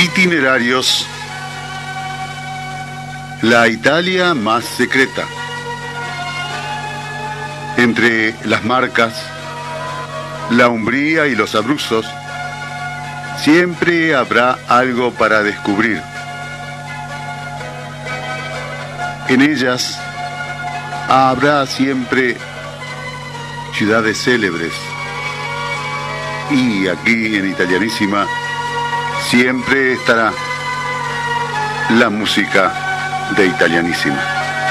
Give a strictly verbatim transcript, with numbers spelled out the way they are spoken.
Itinerarios. La Italia más secreta. Entre las Marcas, la Umbría y los Abruzos, siempre habrá algo para descubrir. En ellas habrá siempre ciudades célebres. Y aquí en Italianísima siempre estará la música de Italianísima.